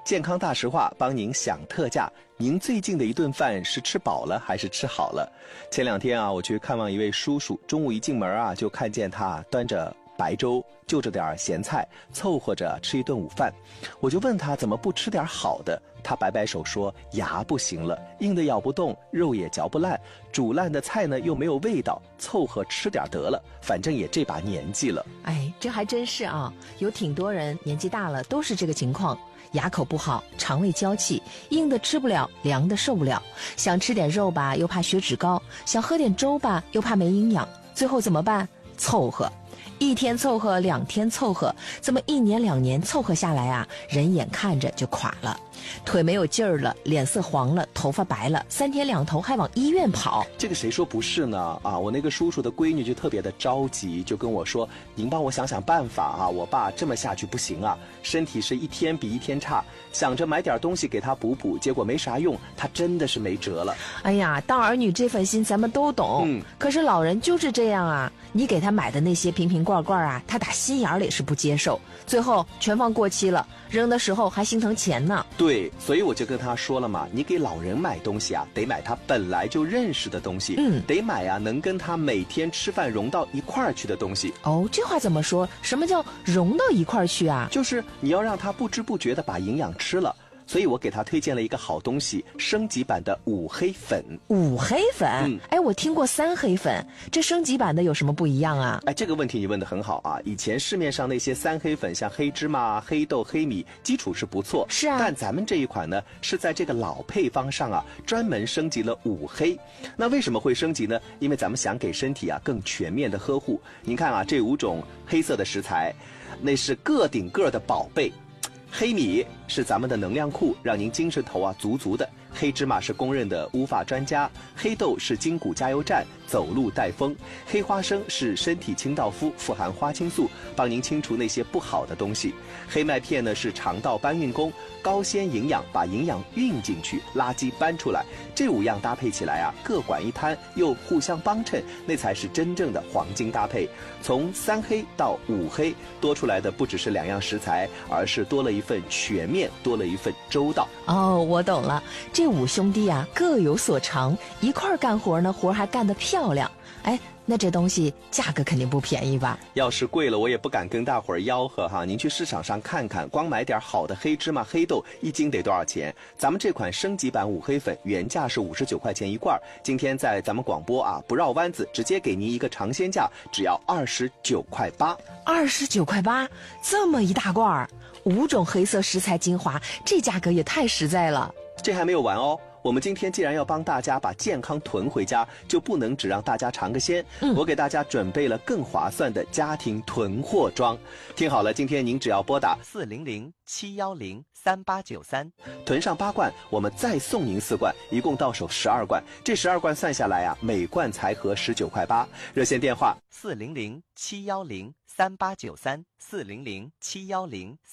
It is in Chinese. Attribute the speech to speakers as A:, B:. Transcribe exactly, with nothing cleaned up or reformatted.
A: 健康大实话帮您享特价，您最近的一顿饭是吃饱了还是吃好了？前两天啊，我去看望一位叔叔，中午一进门啊，就看见他端着白粥，就着点咸菜，凑合着吃一顿午饭。我就问他怎么不吃点好的，他摆摆手说牙不行了，硬的咬不动，肉也嚼不烂，煮烂的菜呢又没有味道，凑合吃点得了，反正也这把年纪了。
B: 哎，这还真是啊，有挺多人年纪大了都是这个情况，牙口不好，肠胃娇气，硬的吃不了，凉的受不了，想吃点肉吧又怕血脂高，想喝点粥吧又怕没营养，最后怎么办？凑合。一天凑合，两天凑合，这么一年两年凑合下来啊，人眼看着就垮了，腿没有劲儿了，脸色黄了，头发白了，三天两头还往医院跑。
A: 这个谁说不是呢？啊，我那个叔叔的闺女就特别的着急，就跟我说：“您帮我想想办法啊，我爸这么下去不行啊，身体是一天比一天差，想着买点东西给他补补，结果没啥用，他真的是没辙了。”
B: 哎呀，当儿女这份心咱们都懂，嗯，可是老人就是这样啊，你给他买的那些瓶瓶罐罐啊，他打心眼里是不接受，最后全放过期了，扔的时候还心疼钱呢。
A: 对，所以我就跟他说了嘛，你给老人买东西啊，得买他本来就认识的东西，嗯，得买啊能跟他每天吃饭融到一块儿去的东西。
B: 哦，这话怎么说？什么叫融到一块儿去啊？
A: 就是你要让他不知不觉的把营养吃了。所以我给他推荐了一个好东西，升级版的五黑粉。
B: 五黑粉？嗯，哎，我听过三黑粉，这升级版的有什么不一样啊？
A: 哎，这个问题你问得很好啊！以前市面上那些三黑粉，像黑芝麻、黑豆、黑米，基础是不错，
B: 是啊。
A: 但咱们这一款呢，是在这个老配方上啊，专门升级了五黑。那为什么会升级呢？因为咱们想给身体啊更全面的呵护。您看啊，这五种黑色的食材，那是个顶个的宝贝。黑米是咱们的能量库，让您精神头啊足足的。黑芝麻是公认的乌发专家，黑豆是筋骨加油站，走路带风。黑花生是身体清道夫，富含花青素，帮您清除那些不好的东西。黑麦片呢是肠道搬运工，高纤营养，把营养运进去，垃圾搬出来。这五样搭配起来啊，各管一摊，又互相帮衬，那才是真正的黄金搭配。从三黑到五黑，多出来的不只是两样食材，而是多了一份全面，多了一份周到。
B: 哦，我懂了，这五兄弟啊各有所长，一块儿干活呢，活还干得漂亮。哎，那这东西价格肯定不便宜吧？
A: 要是贵了，我也不敢跟大伙儿吆喝哈。您去市场上看看，光买点好的黑芝麻、黑豆，一斤得多少钱？咱们这款升级版五黑粉原价是五十九块钱一罐，今天在咱们广播啊，不绕弯子，直接给您一个尝鲜价，只要二十九块八。
B: 二十九块八，这么一大罐儿，五种黑色食材精华，这价格也太实在了。
A: 这还没有完哦。我们今天既然要帮大家把健康囤回家，就不能只让大家尝个鲜。嗯，我给大家准备了更划算的家庭囤货装。听好了，今天您只要拨打
C: 四零零七幺零三八九三，
A: 囤上八罐，我们再送您四罐，一共到手十二罐。这十二罐算下来啊，每罐才合十九块八。热线电话
C: 四零零七幺零三八九三，四零零七幺零。